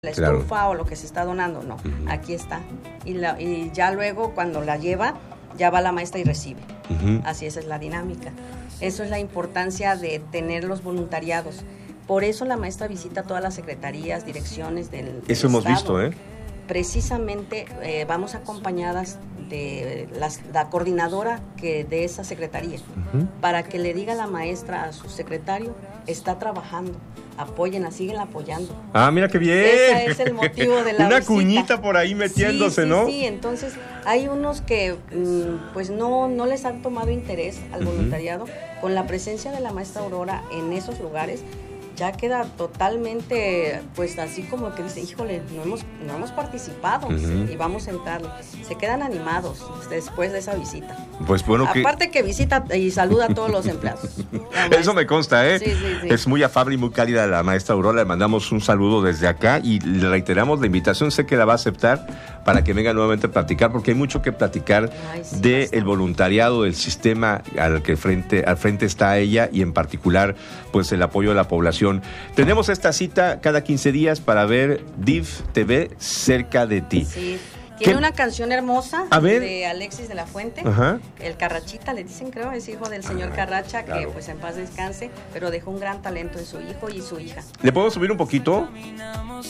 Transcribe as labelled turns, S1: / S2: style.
S1: la
S2: Claro.
S1: estufa o lo que se está donando, no, aquí está. Y ya luego cuando la lleva, ya va la maestra y recibe. Así esa es la dinámica. Eso es la importancia de tener los voluntariados. Por eso la maestra visita todas las secretarías, direcciones del
S2: Eso hemos
S1: estado.
S2: visto, ¿eh?
S1: Precisamente vamos acompañadas de la coordinadora de esa secretaría, para que le diga a la maestra, a su secretario, está trabajando, apóyenla, siguen apoyando.
S2: Ah, mira qué bien.
S1: Ese es el motivo de la
S2: Una
S1: visita.
S2: cuñita por ahí metiéndose,
S1: sí,
S2: ¿no?
S1: Sí, entonces hay unos que pues no les han tomado interés al voluntariado. Con la presencia de la maestra Aurora en esos lugares, ya queda totalmente, pues así como que dice, híjole, no hemos participado y vamos a entrarle. Se quedan animados después de esa visita.
S2: Pues bueno,
S1: Aparte que visita y saluda a todos los empleados.
S2: Eso me consta, ¿eh?
S1: Sí.
S2: Es muy afable y muy cálida la maestra Aurora. Le mandamos un saludo desde acá y le reiteramos la invitación. Sé que la va a aceptar para que venga nuevamente a platicar, porque hay mucho que platicar del voluntariado, del sistema al frente está ella, y en particular, pues el apoyo a la población. Tenemos esta cita cada 15 días para ver DIF TV cerca de ti.
S1: Sí. Tiene una canción hermosa de Alexis de la Fuente. El Carrachita, le dicen, creo, es hijo del señor Carracha, que pues en paz descanse, pero dejó un gran talento en su hijo y su hija.
S2: ¿Le puedo subir un poquito?